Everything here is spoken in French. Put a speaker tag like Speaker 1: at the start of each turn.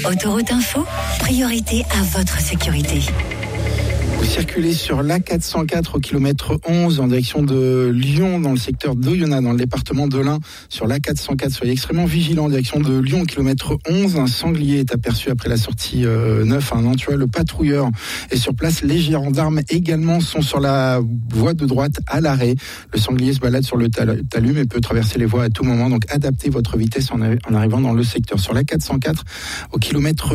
Speaker 1: Autoroute Info, priorité à votre sécurité.
Speaker 2: Vous circulez sur l'A404 au kilomètre 11 en direction de Lyon dans le secteur d'Oyonnax dans le département de l'Ain. Sur l'A404, soyez extrêmement vigilants en direction de Lyon au kilomètre 11. Un sanglier est aperçu après la sortie 9 à Nantua. Le patrouilleur est sur place. Les gendarmes également sont sur la voie de droite à l'arrêt. Le sanglier se balade sur le talus mais peut traverser les voies à tout moment. Donc adaptez votre vitesse en arrivant dans le secteur. Sur l'A404 au kilomètre